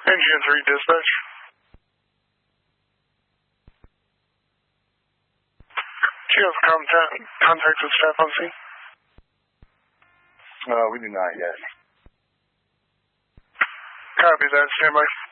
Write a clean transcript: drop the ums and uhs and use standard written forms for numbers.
Engine 3 dispatch. Do you have contact with staff on scene? We do not yet. Copy that. Stand by.